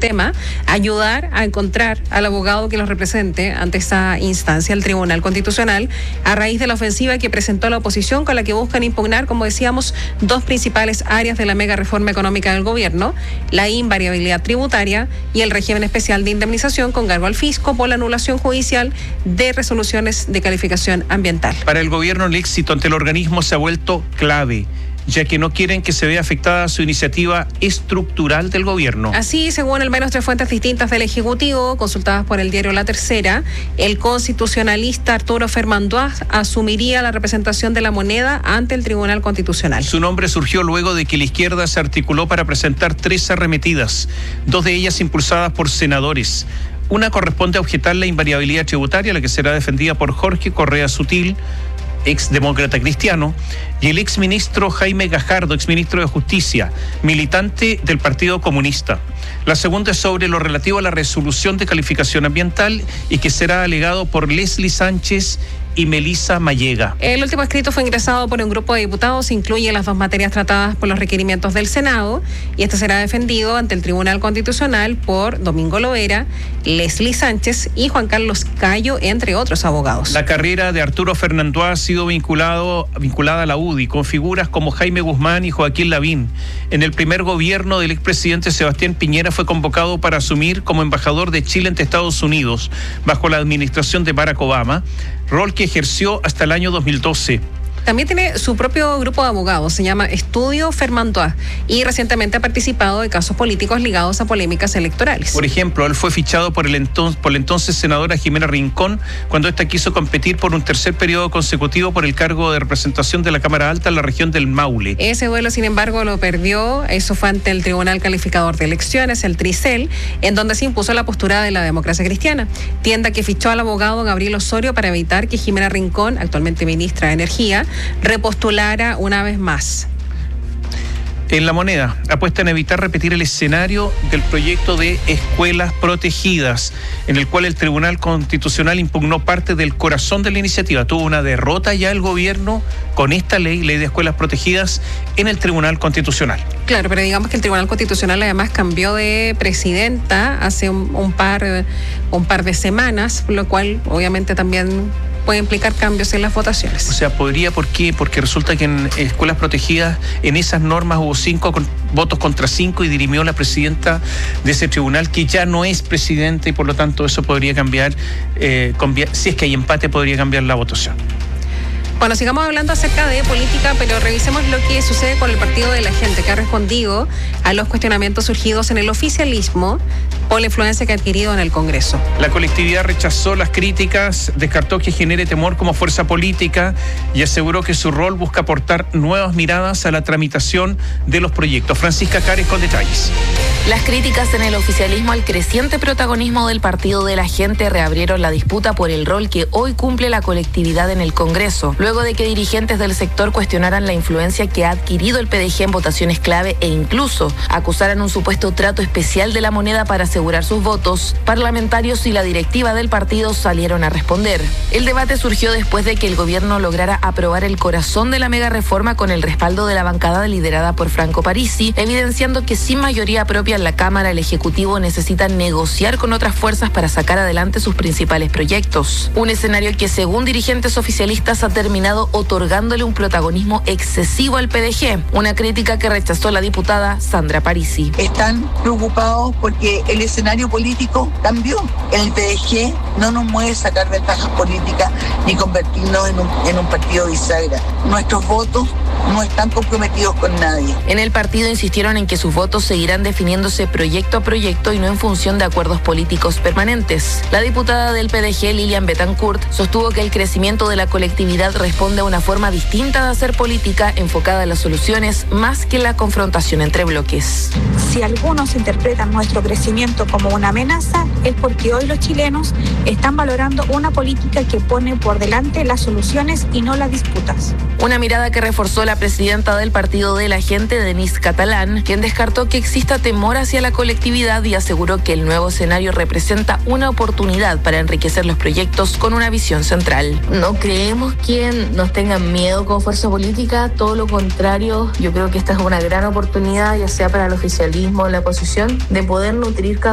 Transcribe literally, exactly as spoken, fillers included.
tema, ayudar a encontrar al abogado que los represente ante esta instancia, el Tribunal Constitucional, a raíz de la ofensiva que presentó la oposición con la que buscan impugnar, como decíamos, dos principales áreas de la mega reforma económica del gobierno, la invariabilidad tributaria y el régimen especial de indemnización con cargo al fisco por la anulación judicial de resoluciones de calificación ambiental. Para el gobierno, el éxito ante el organismo se ha vuelto clave, ya que no quieren que se vea afectada su iniciativa estructural del gobierno. Así, según al menos tres fuentes distintas del Ejecutivo, consultadas por el diario La Tercera, el constitucionalista Arturo Fermandois asumiría la representación de la moneda ante el Tribunal Constitucional. Su nombre surgió luego de que la izquierda se articuló para presentar tres arremetidas, dos de ellas impulsadas por senadores. Una corresponde a objetar la invariabilidad tributaria, la que será defendida por Jorge Correa Sutil, ex demócrata cristiano, y el ex ministro Jaime Gajardo, ex ministro de Justicia, militante del Partido Comunista. La segunda es sobre lo relativo a la resolución de calificación ambiental y que será alegado por Leslie Sánchez y Melissa Mallega. El último escrito fue ingresado por un grupo de diputados, incluye las dos materias tratadas por los requerimientos del Senado, y este será defendido ante el Tribunal Constitucional por Domingo Loera, Leslie Sánchez y Juan Carlos Cayo, entre otros abogados. La carrera de Arturo Fermandois ha sido vinculado, vinculada a la U D I con figuras como Jaime Guzmán y Joaquín Lavín. En el primer gobierno del expresidente Sebastián Piñera fue convocado para asumir como embajador de Chile ante Estados Unidos bajo la administración de Barack Obama, rol que ejerció hasta el año dos mil doce. También tiene su propio grupo de abogados, se llama Estudio Fermandois, y recientemente ha participado de casos políticos ligados a polémicas electorales. Por ejemplo, él fue fichado por, el enton- por la entonces senadora Jimena Rincón cuando ésta quiso competir por un tercer periodo consecutivo por el cargo de representación de la Cámara Alta en la región del Maule. Ese duelo, sin embargo, lo perdió. Eso fue ante el Tribunal Calificador de Elecciones, el Tricel, en donde se impuso la postura de la democracia cristiana, tienda que fichó al abogado Gabriel Osorio para evitar que Jimena Rincón, actualmente ministra de Energía, repostulara una vez más. En La Moneda, apuestan a evitar repetir el escenario del proyecto de escuelas protegidas, en el cual el Tribunal Constitucional impugnó parte del corazón de la iniciativa. Tuvo una derrota ya el gobierno con esta ley, ley de escuelas protegidas, en el Tribunal Constitucional. Claro, pero digamos que el Tribunal Constitucional además cambió de presidenta hace un, un, par, un par de semanas, lo cual obviamente también puede implicar cambios en las votaciones. O sea, podría, ¿por qué? Porque resulta que en escuelas protegidas, en esas normas hubo cinco con, votos contra cinco y dirimió la presidenta de ese tribunal, que ya no es presidente, y por lo tanto eso podría cambiar, eh, cambiar, si es que hay empate, podría cambiar la votación. Bueno, sigamos hablando acerca de política, pero revisemos lo que sucede con el Partido de la Gente, que ha respondido a los cuestionamientos surgidos en el oficialismo por la influencia que ha adquirido en el Congreso. La colectividad rechazó las críticas, descartó que genere temor como fuerza política y aseguró que su rol busca aportar nuevas miradas a la tramitación de los proyectos. Francisca Cares con detalles. Las críticas en el oficialismo al creciente protagonismo del Partido de la Gente reabrieron la disputa por el rol que hoy cumple la colectividad en el Congreso, luego de que dirigentes del sector cuestionaran la influencia que ha adquirido el P D G en votaciones clave e incluso acusaran un supuesto trato especial de La Moneda para asegurar sus votos. Parlamentarios y la directiva del partido salieron a responder. El debate surgió después de que el gobierno lograra aprobar el corazón de la mega reforma con el respaldo de la bancada liderada por Franco Parisi, evidenciando que sin mayoría propia en la Cámara, el Ejecutivo necesita negociar con otras fuerzas para sacar adelante sus principales proyectos. Un escenario que, según dirigentes oficialistas, ha terminado otorgándole un protagonismo excesivo al P D G, una crítica que rechazó la diputada Sandra Parisi. Están preocupados porque el escenario político cambió. El P D G no nos mueve sacar ventajas políticas ni convertirnos en un, en un partido bisagra. Nuestros votos no están comprometidos con nadie. En el partido insistieron en que sus votos seguirán definiéndose proyecto a proyecto y no en función de acuerdos políticos permanentes. La diputada del P D G, Lilian Betancourt, sostuvo que el crecimiento de la colectividad responde a una forma distinta de hacer política enfocada en las soluciones más que en la confrontación entre bloques. Si algunos interpretan nuestro crecimiento como una amenaza, es porque hoy los chilenos están valorando una política que pone por delante las soluciones y no las disputas. Una mirada que reforzó la presidenta del Partido de la Gente, Denise Catalán, quien descartó que exista temor hacia la colectividad y aseguró que el nuevo escenario representa una oportunidad para enriquecer los proyectos con una visión central. No creemos que nos tengan miedo como fuerza política, todo lo contrario, yo creo que esta es una gran oportunidad, ya sea para el oficialismo o la oposición, de poder nutrir cada